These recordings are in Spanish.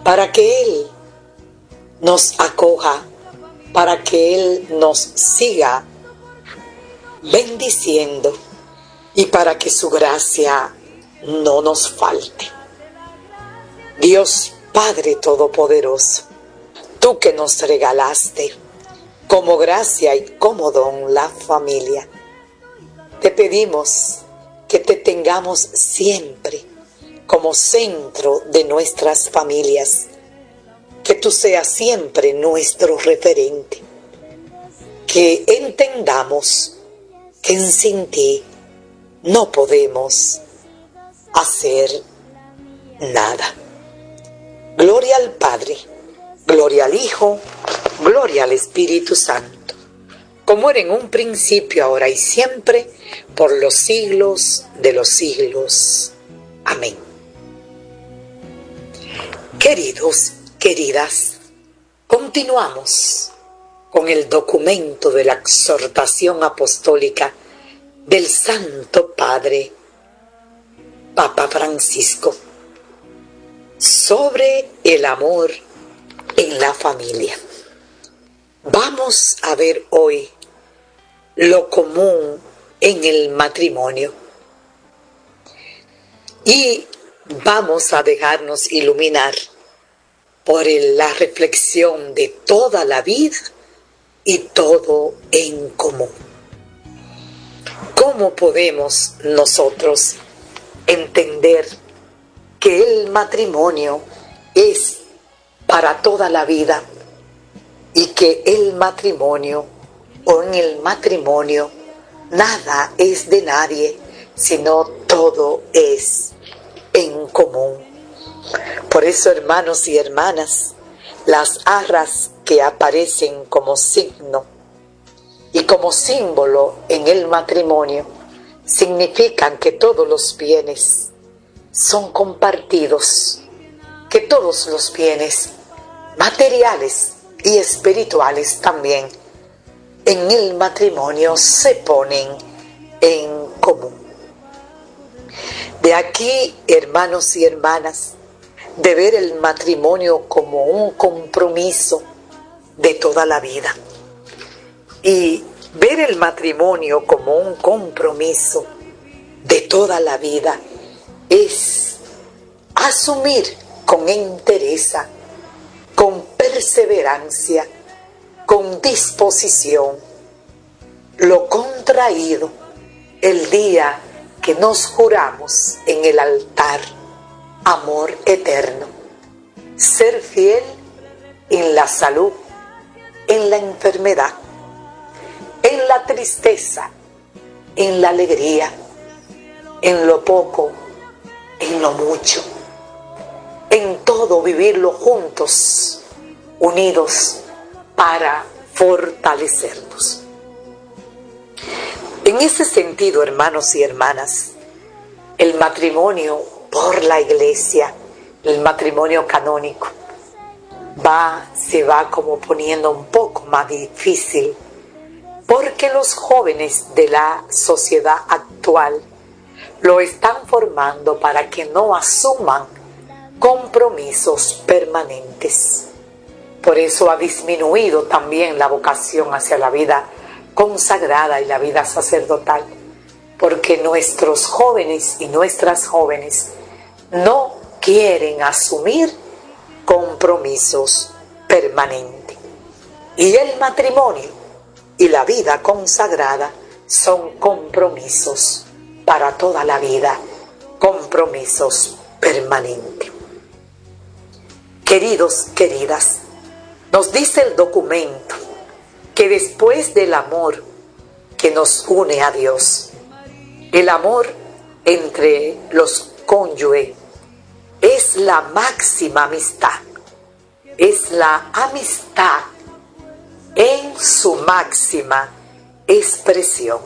para que Él nos acoja, para que Él nos siga bendiciendo y para que su gracia no nos falte. Dios Padre Todopoderoso, tú que nos regalaste como gracia y como don la familia, te pedimos que te tengamos siempre como centro de nuestras familias, que tú seas siempre nuestro referente, que entendamos que sin ti no podemos hacer nada. Gloria al Padre, gloria al Hijo, gloria al Espíritu Santo, como era en un principio, ahora y siempre, por los siglos de los siglos. Amén. Queridos, queridas, continuamos con el documento de la exhortación apostólica del Santo Padre, Papa Francisco, sobre el amor en la familia. Vamos a ver hoy lo común en el matrimonio y vamos a dejarnos iluminar por la reflexión de toda la vida y todo en común. ¿Cómo podemos nosotros entender que el matrimonio es para toda la vida y que el matrimonio o en el matrimonio nada es de nadie, sino todo es en común? Por eso, hermanos y hermanas, las arras que aparecen como signo y como símbolo en el matrimonio significan que todos los bienes son compartidos, que todos los bienes materiales y espirituales también en el matrimonio se ponen en común. De aquí, hermanos y hermanas, de ver el matrimonio como un compromiso de toda la vida. Y ver el matrimonio como un compromiso de toda la vida es asumir con entereza, con perseverancia, con disposición, lo contraído el día que nos juramos en el altar amor eterno, ser fiel en la salud, en la enfermedad, en la tristeza, en la alegría, en lo poco, en lo mucho, en todo vivirlo juntos, unidos para fortalecernos. En ese sentido, hermanos y hermanas, el matrimonio por la Iglesia, el matrimonio canónico, se va como poniendo un poco más difícil, porque los jóvenes de la sociedad actual lo están formando para que no asuman compromisos permanentes. Por eso ha disminuido también la vocación hacia la vida consagrada y la vida sacerdotal, porque nuestros jóvenes y nuestras jóvenes no quieren asumir compromisos permanentes. Y el matrimonio y la vida consagrada son compromisos para toda la vida, compromisos permanentes. Queridos, queridas, nos dice el documento que después del amor que nos une a Dios, el amor entre los cónyuges es la máxima amistad, es la amistad en su máxima expresión.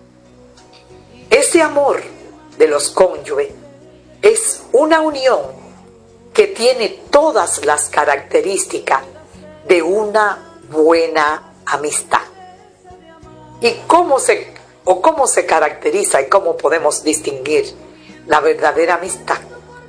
Ese amor de los cónyuges es una unión que tiene todas las características de una buena amistad. ¿Y cómo se caracteriza y cómo podemos distinguir la verdadera amistad?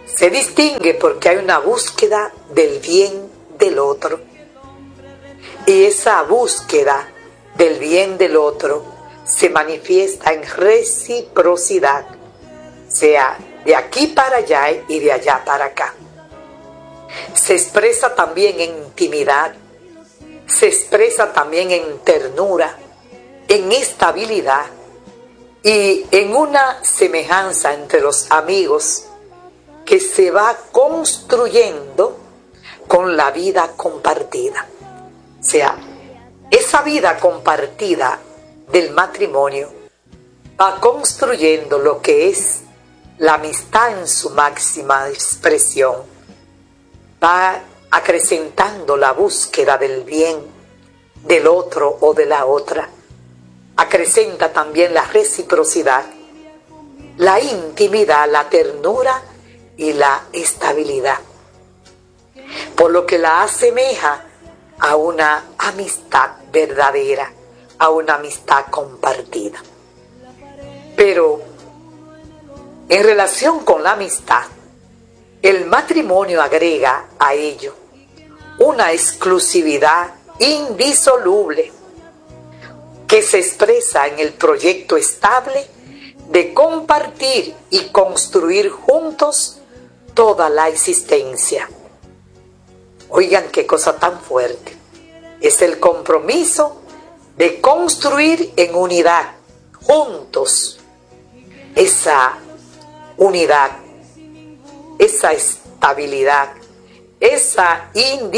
Se distingue porque hay una búsqueda del bien del otro. Y esa búsqueda del bien del otro se manifiesta en reciprocidad, sea de aquí para allá y de allá para acá. Se expresa también en intimidad, se expresa también en ternura, en estabilidad y en una semejanza entre los amigos que se va construyendo con la vida compartida. O sea, esa vida compartida del matrimonio va construyendo lo que es la amistad en su máxima expresión, va acrecentando la búsqueda del bien del otro o de la otra, acrecenta también la reciprocidad, la intimidad, la ternura y la estabilidad, por lo que la asemeja a una amistad verdadera, a una amistad compartida. Pero en relación con la amistad, el matrimonio agrega a ello una exclusividad indisoluble que se expresa en el proyecto estable de compartir y construir juntos toda la existencia. Oigan qué cosa tan fuerte. Es el compromiso de construir en unidad, juntos, esa unidad, esa estabilidad, esa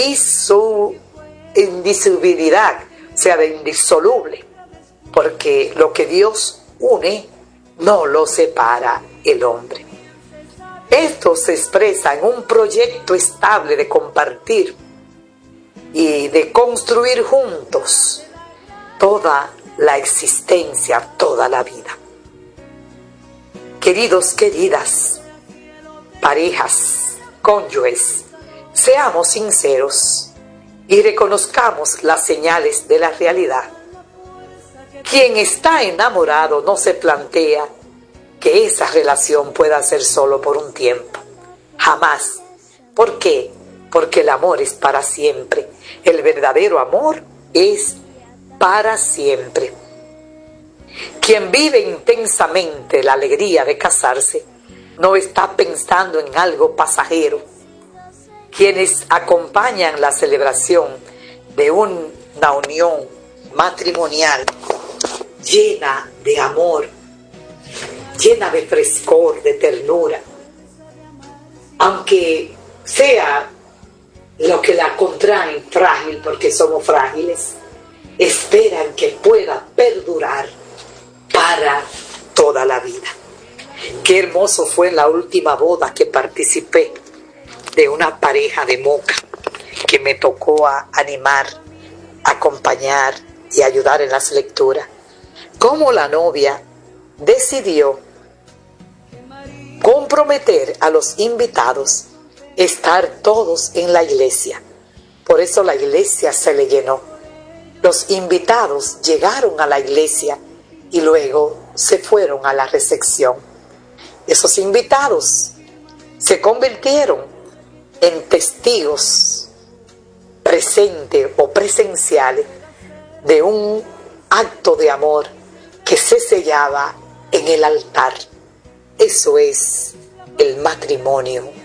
indisolubilidad, o sea, de indisoluble, porque lo que Dios une no lo separa el hombre. Esto se expresa en un proyecto estable de compartir y de construir juntos toda la existencia, toda la vida. Queridos, queridas, parejas, cónyuges, seamos sinceros y reconozcamos las señales de la realidad. Quien está enamorado no se plantea que esa relación pueda ser solo por un tiempo. Jamás. ¿Por qué? Porque el amor es para siempre. El verdadero amor es para siempre. Quien vive intensamente la alegría de casarse no está pensando en algo pasajero. Quienes acompañan la celebración de una unión matrimonial llena de amor, llena de frescor, de ternura, aunque sea lo que la contraen frágil, porque somos frágiles, esperan que pueda perdurar para toda la vida. Qué hermoso fue en la última boda que participé de una pareja de Moca que me tocó animar, acompañar y ayudar en las lecturas. Cómo la novia decidió comprometer a los invitados estar todos en la iglesia. Por eso la iglesia se le llenó. Los invitados llegaron a la iglesia y luego se fueron a la recepción. Esos invitados se convirtieron en testigos presentes o presenciales de un acto de amor que se sellaba en el altar. Eso es el matrimonio